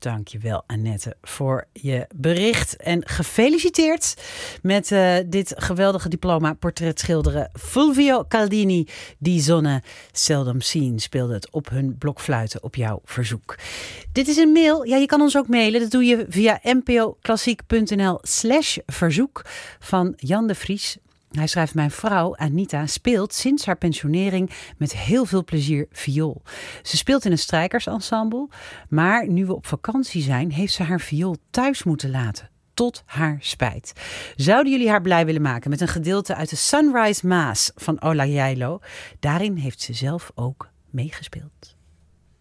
Dankjewel, Annette, voor je bericht. En gefeliciteerd met dit geweldige diploma portretschilderen. Fulvio Caldini, Die Sonne Seldom Seen, speelde het op hun blokfluiten op jouw verzoek. Dit is een mail. Ja, je kan ons ook mailen. Dat doe je via npoklassiek.nl/verzoek van Jan de Vries. Hij schrijft: mijn vrouw Anita speelt sinds haar pensionering met heel veel plezier viool. Ze speelt in een strijkersensemble, maar nu we op vakantie zijn, heeft ze haar viool thuis moeten laten. Tot haar spijt. Zouden jullie haar blij willen maken met een gedeelte uit de Sunrise Mass van Ola Jailo? Daarin heeft ze zelf ook meegespeeld.